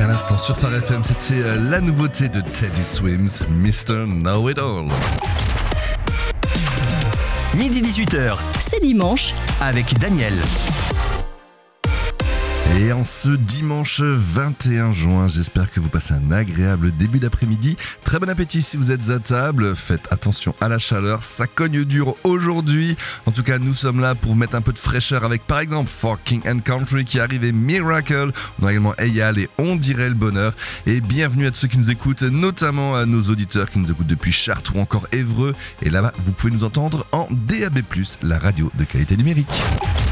à l'instant sur Phare FM, c'était la nouveauté de Teddy Swims, Mr. Know It All. Midi 18h. C'est dimanche Avec Daniel. Et en ce dimanche 21 juin, j'espère que vous passez un agréable début d'après-midi. Très bon appétit si vous êtes à table. Faites attention à la chaleur, ça cogne dur aujourd'hui. En tout cas, nous sommes là pour vous mettre un peu de fraîcheur avec par exemple For King and Country qui arrive et Miracle. On a également Eyal et On dirait le bonheur. Et bienvenue à tous ceux qui nous écoutent, notamment à nos auditeurs qui nous écoutent depuis Chartres ou encore Évreux. Et là-bas, vous pouvez nous entendre en DAB+, la radio de qualité numérique.